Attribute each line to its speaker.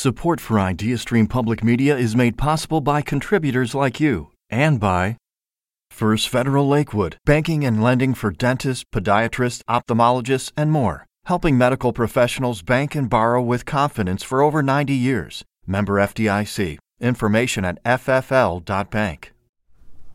Speaker 1: Support for IdeaStream Public Media is made possible by contributors like you and by First Federal Lakewood, banking and lending for dentists, podiatrists, ophthalmologists, and more, helping medical professionals bank and borrow with confidence for over 90 years. Member FDIC. Information at ffl.bank.